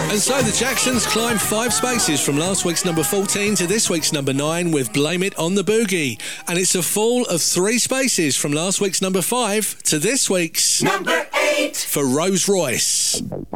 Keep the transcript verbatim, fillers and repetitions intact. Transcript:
And so the Jacksons climb five spaces from last week's number fourteen to this week's number nine with Blame It on the Boogie. And it's a fall of three spaces from last week's number five to this week's number eight for Rose Royce.